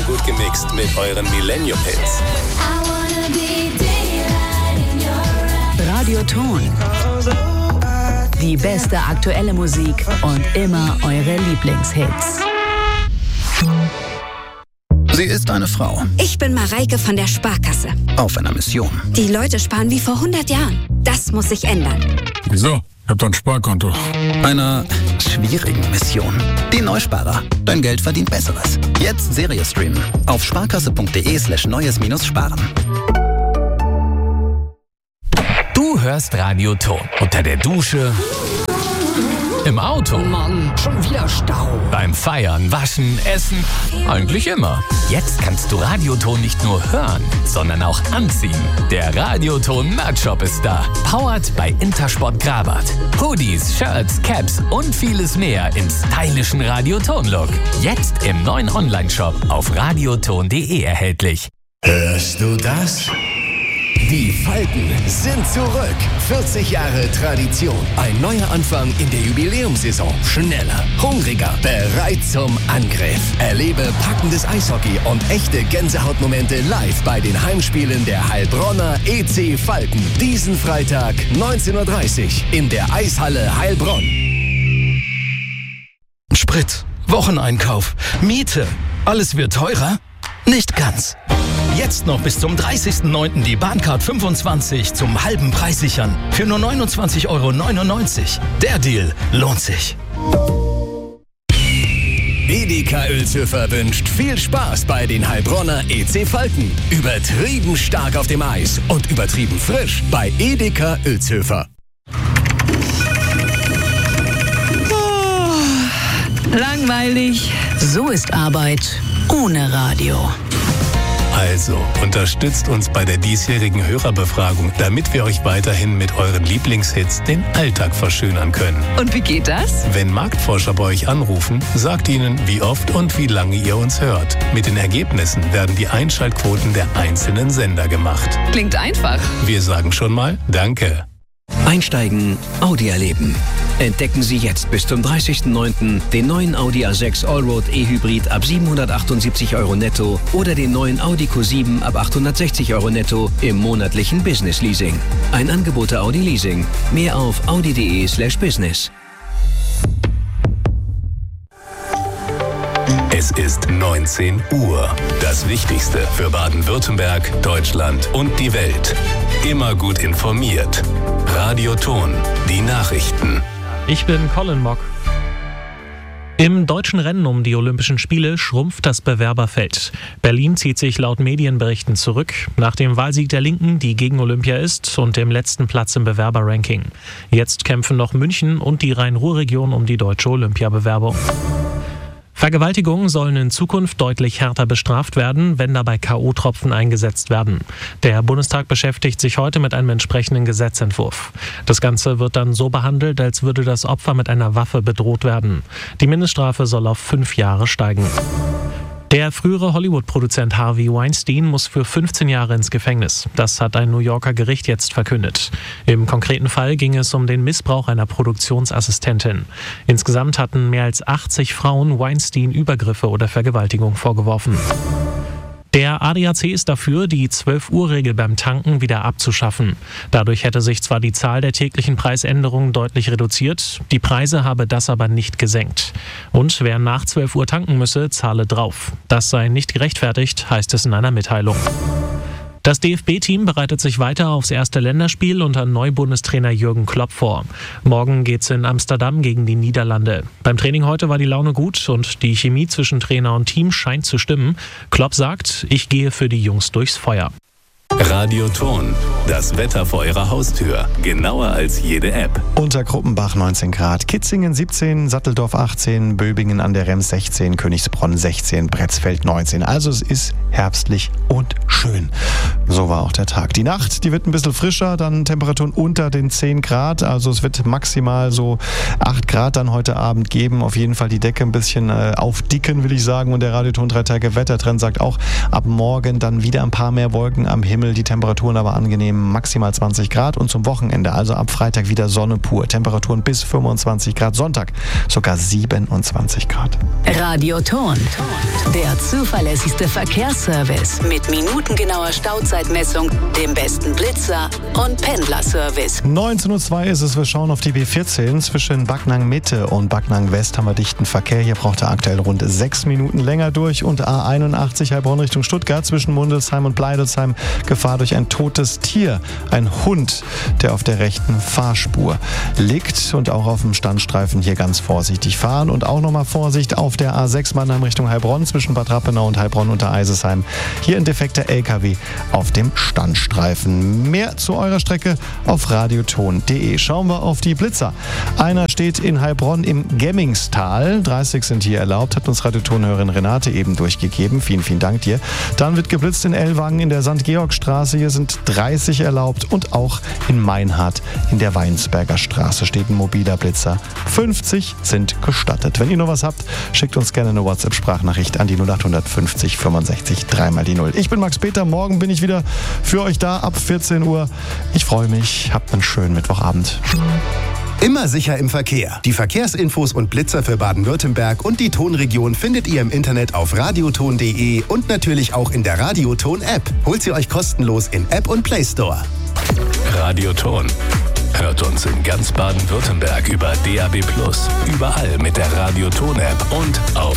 gut gemixt mit euren Millennium-Hits. Radioton. Die beste aktuelle Musik und immer eure Lieblingshits. Sie ist eine Frau. Ich bin Mareike von der Sparkasse. Auf einer Mission. Die Leute sparen wie vor 100 Jahren. Das muss sich ändern. Wieso? Ich hab doch ein Sparkonto. Einer schwierigen Mission. Die Neusparer. Dein Geld verdient Besseres. Jetzt Serie streamen. Auf sparkasse.de/neues-sparen. Du hörst Radioton. Unter der Dusche. Im Auto. Mann, schon wieder Stau. Beim Feiern, Waschen, Essen. Eigentlich immer. Jetzt kannst du Radioton nicht nur hören, sondern auch anziehen. Der Radioton Merch-Shop ist da. Powered bei Intersport Grabat. Hoodies, Shirts, Caps und vieles mehr im stylischen Radioton-Look. Jetzt im neuen Online-Shop auf radioton.de erhältlich. Hörst du das? Die Falken sind zurück. 40 Jahre Tradition. Ein neuer Anfang in der Jubiläumssaison. Schneller, hungriger, bereit zum Angriff. Erlebe packendes Eishockey und echte Gänsehautmomente live bei den Heimspielen der Heilbronner EC Falken. Diesen Freitag 19:30 Uhr in der Eishalle Heilbronn. Sprit, Wocheneinkauf, Miete. Alles wird teurer? Nicht ganz. Jetzt noch bis zum 30.09. die Bahncard 25 zum halben Preis sichern. Für nur 29,99 €. Der Deal lohnt sich. Edeka Uelzhöfer wünscht viel Spaß bei den Heilbronner EC Falken. Übertrieben stark auf dem Eis und übertrieben frisch bei Edeka Uelzhöfer. Langweilig. So ist Arbeit ohne Radio. Also, unterstützt uns bei der diesjährigen Hörerbefragung, damit wir euch weiterhin mit euren Lieblingshits den Alltag verschönern können. Und wie geht das? Wenn Marktforscher bei euch anrufen, sagt ihnen, wie oft und wie lange ihr uns hört. Mit den Ergebnissen werden die Einschaltquoten der einzelnen Sender gemacht. Klingt einfach. Wir sagen schon mal Danke. Einsteigen, Audi erleben. Entdecken Sie jetzt bis zum 30.09. den neuen Audi A6 Allroad E-Hybrid ab 778 € netto oder den neuen Audi Q7 ab 860 € netto im monatlichen Business Leasing. Ein Angebot der Audi Leasing. Mehr auf audi.de/business. Es ist 19 Uhr. Das Wichtigste für Baden-Württemberg, Deutschland und die Welt. Immer gut informiert. Radioton, die Nachrichten. Ich bin Colin Mock. Im deutschen Rennen um die Olympischen Spiele schrumpft das Bewerberfeld. Berlin zieht sich laut Medienberichten zurück, nach dem Wahlsieg der Linken, die gegen Olympia ist, und dem letzten Platz im Bewerberranking. Jetzt kämpfen noch München und die Rhein-Ruhr-Region um die deutsche Olympiabewerbung. Vergewaltigungen sollen in Zukunft deutlich härter bestraft werden, wenn dabei K.O.-Tropfen eingesetzt werden. Der Bundestag beschäftigt sich heute mit einem entsprechenden Gesetzentwurf. Das Ganze wird dann so behandelt, als würde das Opfer mit einer Waffe bedroht werden. Die Mindeststrafe soll auf 5 Jahre steigen. Der frühere Hollywood-Produzent Harvey Weinstein muss für 15 Jahre ins Gefängnis. Das hat ein New Yorker Gericht jetzt verkündet. Im konkreten Fall ging es um den Missbrauch einer Produktionsassistentin. Insgesamt hatten mehr als 80 Frauen Weinstein Übergriffe oder Vergewaltigung vorgeworfen. Der ADAC ist dafür, die 12-Uhr-Regel beim Tanken wieder abzuschaffen. Dadurch hätte sich zwar die Zahl der täglichen Preisänderungen deutlich reduziert, die Preise habe das aber nicht gesenkt. Und wer nach 12 Uhr tanken müsse, zahle drauf. Das sei nicht gerechtfertigt, heißt es in einer Mitteilung. Das DFB-Team bereitet sich weiter aufs erste Länderspiel unter Neubundestrainer Jürgen Klopp vor. Morgen geht's in Amsterdam gegen die Niederlande. Beim Training heute war die Laune gut und die Chemie zwischen Trainer und Team scheint zu stimmen. Klopp sagt, ich gehe für die Jungs durchs Feuer. Radioton, das Wetter vor Ihrer Haustür. Genauer als jede App. Unterkruppenbach 19 Grad, Kitzingen 17, Satteldorf 18, Böbingen an der Rems 16, Königsbronn 16, Bretzfeld 19. Also es ist herbstlich und schön. So war auch der Tag. Die Nacht, die wird ein bisschen frischer, dann Temperaturen unter den 10 Grad. Also es wird maximal so 8 Grad dann heute Abend geben. Auf jeden Fall die Decke ein bisschen aufdicken, will ich sagen. Und der Radioton 3 Tage Wettertrend sagt auch, ab morgen dann wieder ein paar mehr Wolken am Himmel. die Temperaturen aber angenehm, maximal 20 Grad und zum Wochenende, also ab Freitag wieder Sonne pur. Temperaturen bis 25 Grad, Sonntag sogar 27 Grad. Radioton, der zuverlässigste Verkehrsservice mit minutengenauer Stauzeitmessung, dem besten Blitzer und Pendlerservice. 19:02 Uhr ist es, wir schauen auf die B14. Zwischen Backnang Mitte und Backnang West haben wir dichten Verkehr. Hier braucht er aktuell rund 6 Minuten länger durch und A81 Heilbronn Richtung Stuttgart zwischen Mundelsheim und Bleidelsheim Gefahr durch ein totes Tier. Ein Hund, der auf der rechten Fahrspur liegt und auch auf dem Standstreifen hier ganz vorsichtig fahren und auch nochmal Vorsicht auf der A6 Mannheim Richtung Heilbronn zwischen Bad Rappenau und Heilbronn unter Eisesheim. Hier ein defekter LKW auf dem Standstreifen. Mehr zu eurer Strecke auf radioton.de. Schauen wir auf die Blitzer. Einer steht in Heilbronn im Gemmingstal. 30 sind hier erlaubt, hat uns Radiotonhörerin Renate eben durchgegeben. Vielen, vielen Dank dir. Dann wird geblitzt in Ellwangen in der St. Georg-Straße. Hier sind 30 erlaubt und auch in Meinhardt in der Weinsberger Straße steht ein mobiler Blitzer. 50 sind gestattet. Wenn ihr noch was habt, schickt uns gerne eine WhatsApp-Sprachnachricht an die 0800 50 65 3 die 0. Ich bin Max Peter. Morgen bin ich wieder für euch da ab 14 Uhr. Ich freue mich. Habt einen schönen Mittwochabend. Immer sicher im Verkehr. Die Verkehrsinfos und Blitzer für Baden-Württemberg und die Tonregion findet ihr im Internet auf radioton.de und natürlich auch in der Radioton-App. Holt sie euch kostenlos in App und Play Store. Radioton. Hört uns in ganz Baden-Württemberg über DAB+, überall mit der Radioton-App und auf